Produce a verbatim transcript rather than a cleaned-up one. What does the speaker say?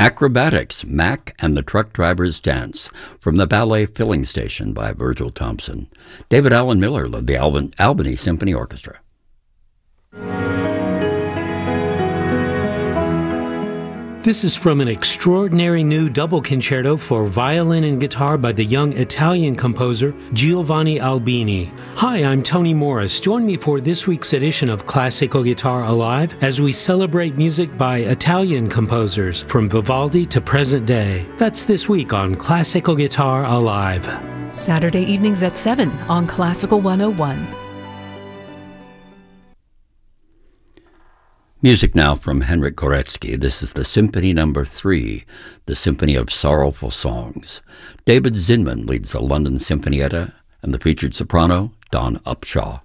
Acrobatics, Mac and the Truck Driver's Dance, from the Ballet Filling Station by Virgil Thompson. David Allen Miller led the Alban- Albany Symphony Orchestra. This is from an extraordinary new double concerto for violin and guitar by the young Italian composer Giovanni Albini. Hi, I'm Tony Morris. Join me for this week's edition of Classical Guitar Alive as we celebrate music by Italian composers from Vivaldi to present day. That's this week on Classical Guitar Alive. Saturday evenings at seven on Classical one oh one. Music now from Henryk Górecki. This is the Symphony Number Three, the Symphony of Sorrowful Songs. David Zinman leads the London Sinfonietta, and the featured soprano, Dawn Upshaw.